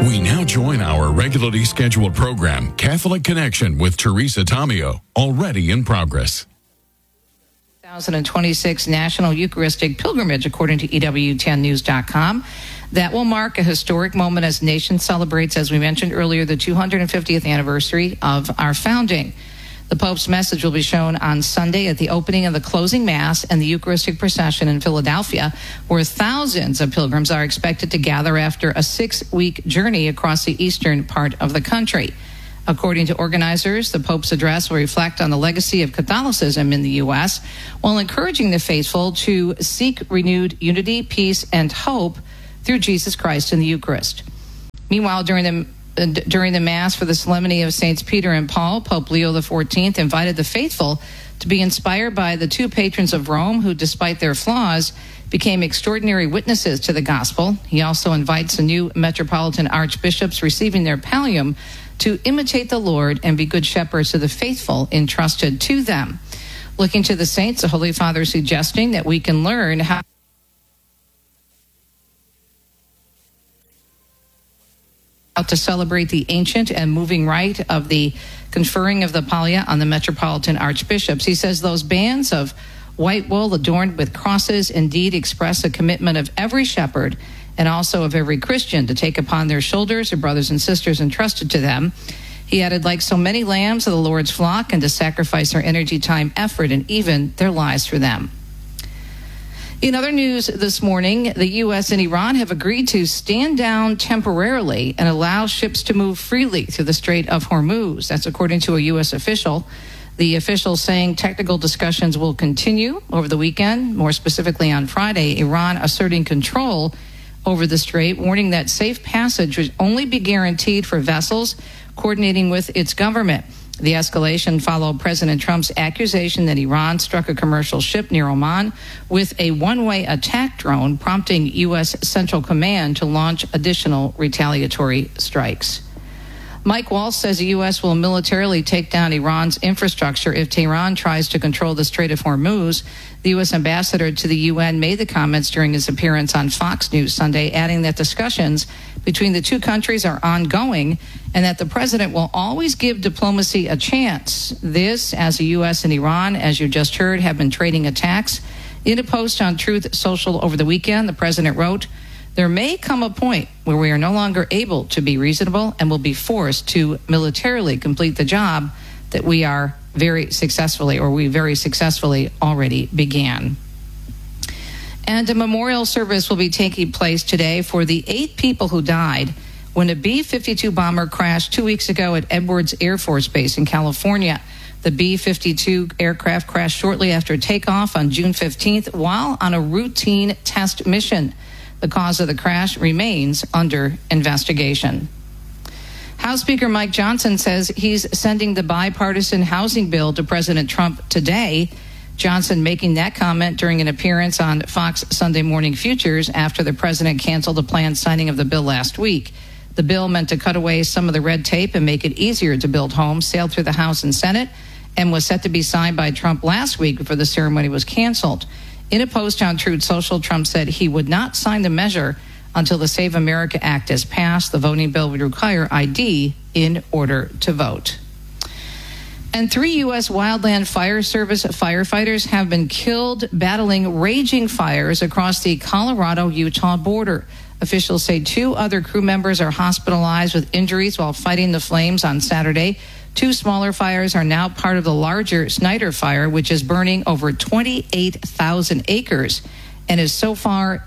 We now join our regularly scheduled program, Catholic Connection with Teresa Tomeo, already in progress. 2026 National Eucharistic Pilgrimage, according to EWTNnews.com. That will mark a historic moment as the nation celebrates, as we mentioned earlier, the 250th anniversary of our founding. The Pope's message will be shown on Sunday at the opening of the closing Mass and the Eucharistic procession in Philadelphia, where thousands of pilgrims are expected to gather after a 6-week journey across the eastern part of the country. According to organizers, the Pope's address will reflect on the legacy of Catholicism in the U.S., while encouraging the faithful to seek renewed unity, peace, and hope through Jesus Christ in the Eucharist. Meanwhile, during the Mass for the Solemnity of Saints Peter and Paul, Pope Leo XIV invited the faithful to be inspired by the two patrons of Rome who, despite their flaws, became extraordinary witnesses to the gospel. He also invites the new metropolitan archbishops receiving their pallium to imitate the Lord and be good shepherds to the faithful entrusted to them. Looking to the saints, the Holy Father is suggesting that we can learn how to celebrate the ancient and moving rite of the conferring of the pallia on the metropolitan archbishops. He says those bands of white wool adorned with crosses indeed express a commitment of every shepherd and also of every Christian to take upon their shoulders their brothers and sisters entrusted to them. He added, like so many lambs of the Lord's flock, and to sacrifice their energy, time, effort, and even their lives for them. In other news this morning, the U.S. and Iran have agreed to stand down temporarily and allow ships to move freely through the Strait of Hormuz. That's according to a U.S. official. The official saying technical discussions will continue over the weekend, more specifically on Friday, Iran asserting control over the strait, warning that safe passage would only be guaranteed for vessels coordinating with its government. The escalation followed President Trump's accusation that Iran struck a commercial ship near Oman with a one-way attack drone, prompting U.S. Central Command to launch additional retaliatory strikes. Mike Waltz says the U.S. will militarily take down Iran's infrastructure if Tehran tries to control the Strait of Hormuz. The U.S. ambassador to the UN made the comments during his appearance on Fox News Sunday, adding that discussions between the two countries are ongoing and that the president will always give diplomacy a chance. This, as the U.S. and Iran, as you just heard, have been trading attacks. In a post on Truth Social over the weekend, the president wrote, "There may come a point where we are no longer able to be reasonable and will be forced to militarily complete the job that we very successfully already began." And a memorial service will be taking place today for the 8 people who died when a B-52 bomber crashed 2 weeks ago at Edwards Air Force Base in California. The B-52 aircraft crashed shortly after takeoff on June 15th while on a routine test mission. The cause of the crash remains under investigation. House Speaker Mike Johnson says he's sending the bipartisan housing bill to President Trump today. Johnson making that comment during an appearance on Fox Sunday Morning Futures after the president canceled the planned signing of the bill last week. The bill, meant to cut away some of the red tape and make it easier to build homes, sailed through the House and Senate and was set to be signed by Trump last week before the ceremony was canceled. In a post on Truth Social, Trump said he would not sign the measure until the Save America Act is passed. The voting bill would require ID in order to vote. And 3 U.S. Wildland Fire Service firefighters have been killed battling raging fires across the Colorado-Utah border. Officials say 2 other crew members are hospitalized with injuries while fighting the flames on Saturday. 2 smaller fires are now part of the larger Snyder Fire, which is burning over 28,000 acres and is so far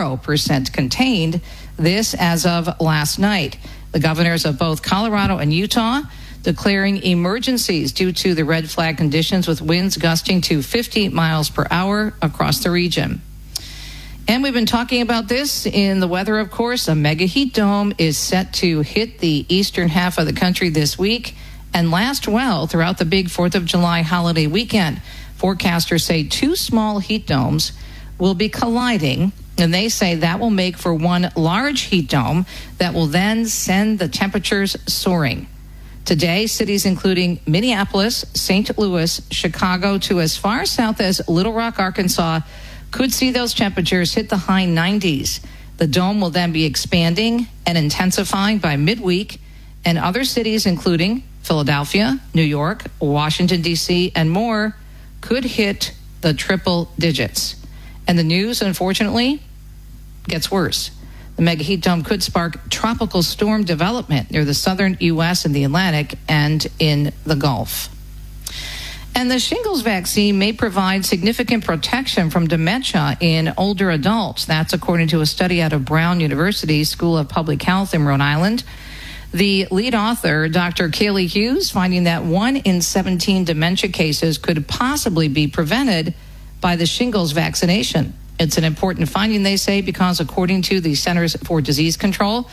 0% contained. This as of last night. The governors of both Colorado and Utah declaring emergencies due to the red flag conditions, with winds gusting to 50 miles per hour across the region. And we've been talking about this in the weather, of course. A mega heat dome is set to hit the eastern half of the country this week and last well throughout the big 4th of July holiday weekend. Forecasters say 2 small heat domes will be colliding, and they say that will make for one large heat dome that will then send the temperatures soaring. Today, cities including Minneapolis, St. Louis, Chicago, to as far south as Little Rock, Arkansas, could see those temperatures hit the high 90s. The dome will then be expanding and intensifying by midweek, and other cities, including Philadelphia, New York, Washington, D.C., and more, could hit the triple digits. And the news, unfortunately, gets worse. The mega heat dome could spark tropical storm development near the southern U.S. and the Atlantic and in the Gulf. And the shingles vaccine may provide significant protection from dementia in older adults. That's according to a study out of Brown University School of Public Health in Rhode Island. The lead author, Dr. Kaylee Hughes, finding that 1 in 17 dementia cases could possibly be prevented by the shingles vaccination. It's an important finding, they say, because according to the Centers for Disease Control,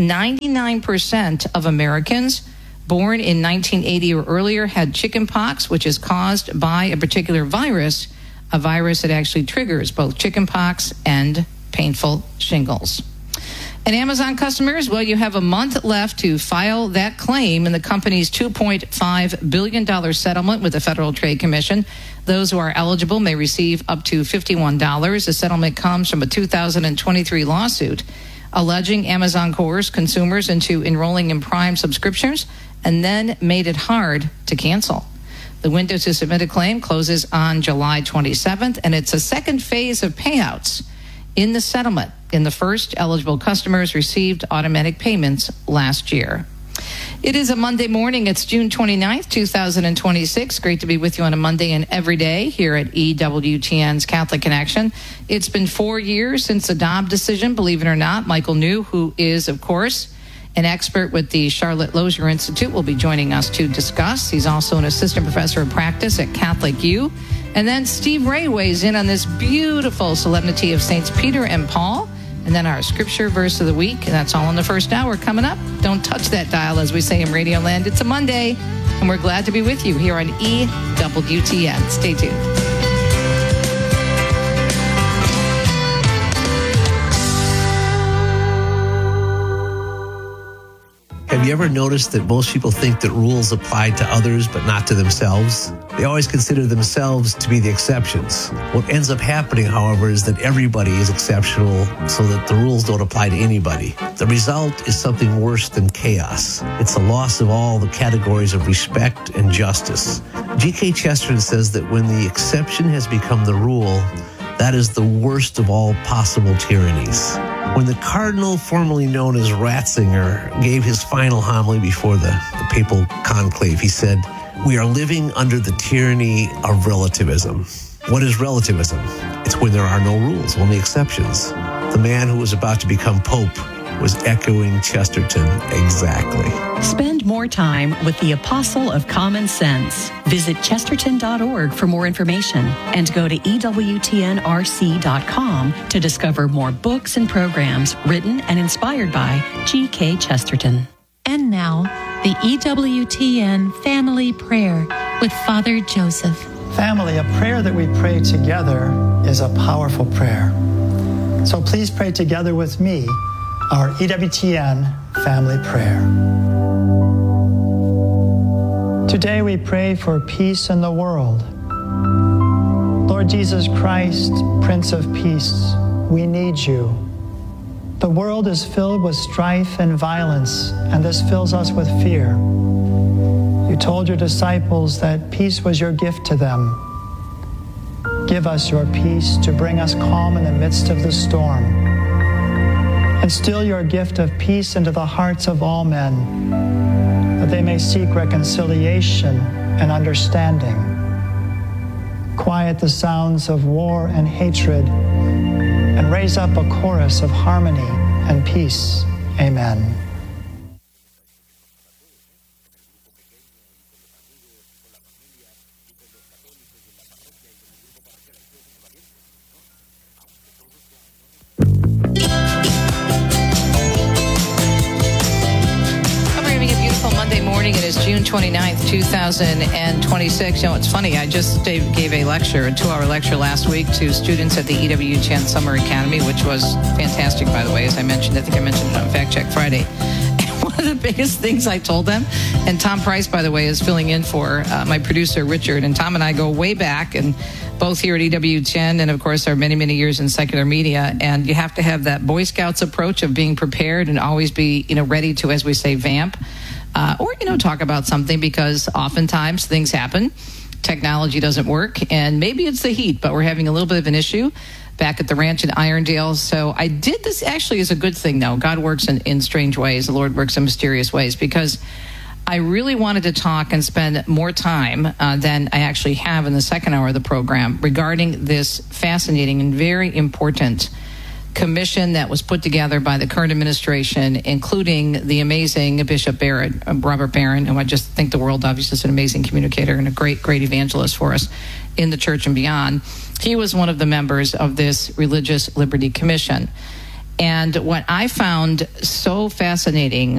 99% of Americans born in 1980 or earlier had chickenpox, which is caused by a particular virus, a virus that actually triggers both chickenpox and painful shingles. And Amazon customers, well, you have a month left to file that claim in the company's $2.5 billion settlement with the Federal Trade Commission. Those who are eligible may receive up to $51. The settlement comes from a 2023 lawsuit alleging Amazon coerced consumers into enrolling in Prime subscriptions and then made it hard to cancel. The window to submit a claim closes on July 27th, and it's a second phase of payouts in the settlement. In the first, eligible customers received automatic payments last year. It is a Monday morning. It's June 29th, 2026. Great to be with you on a Monday and every day here at EWTN's Catholic Connection. It's been 4 years since the Dobbs decision, believe it or not. Michael New, who is, of course, an expert with the Charlotte Lozier Institute, will be joining us to discuss. He's also an assistant professor of practice at Catholic U. And then Steve Ray weighs in on this beautiful solemnity of Saints Peter and Paul. And then our scripture verse of the week. And that's all in the first hour coming up. Don't touch that dial, as we say in Radio Land. It's a Monday, and we're glad to be with you here on EWTN. Stay tuned. Have you ever noticed that most people think that rules apply to others but not to themselves? They always consider themselves to be the exceptions. What ends up happening, however, is that everybody is exceptional so that the rules don't apply to anybody. The result is something worse than chaos. It's a loss of all the categories of respect and justice. G.K. Chesterton says that when the exception has become the rule, that is the worst of all possible tyrannies. When the cardinal formerly known as Ratzinger gave his final homily before the papal conclave, he said, "We are living under the tyranny of relativism." What is relativism? It's when there are no rules, only exceptions. The man who was about to become pope was echoing Chesterton exactly. Spend more time with the Apostle of Common Sense. Visit chesterton.org for more information and go to EWTNRC.com to discover more books and programs written and inspired by G.K. Chesterton. And now, the EWTN Family Prayer with Father Joseph. Family, a prayer that we pray together is a powerful prayer. So please pray together with me our EWTN Family Prayer. Today we pray for peace in the world. Lord Jesus Christ, Prince of Peace, we need you. The world is filled with strife and violence, and this fills us with fear. You told your disciples that peace was your gift to them. Give us your peace to bring us calm in the midst of the storm. Instill your gift of peace into the hearts of all men, that they may seek reconciliation and understanding. Quiet the sounds of war and hatred, and raise up a chorus of harmony and peace. Amen. June 29th, 2026. You know, it's funny. I just gave a lecture, a 2-hour lecture last week to students at the EWTN Summer Academy, which was fantastic, by the way, as I mentioned. I think I mentioned it on Fact Check Friday. And one of the biggest things I told them, and Tom Price, by the way, is filling in for my producer, Richard, and Tom and I go way back, and both here at EWTN and, of course, our many, many years in secular media. And you have to have that Boy Scouts approach of being prepared and always be, ready to, as we say, vamp or, talk about something, because oftentimes things happen. Technology doesn't work, and maybe it's the heat, but we're having a little bit of an issue back at the ranch in Irondale. So I did this actually as a good thing, though. God works in strange ways. The Lord works in mysterious ways, because I really wanted to talk and spend more time than I actually have in the second hour of the program regarding this fascinating and very important commission that was put together by the current administration, including the amazing Bishop Barrett, Robert Barron, who I just think the world of. He's just an amazing communicator and a great, great evangelist for us in the church and beyond. He was one of the members of this Religious Liberty Commission. And what I found so fascinating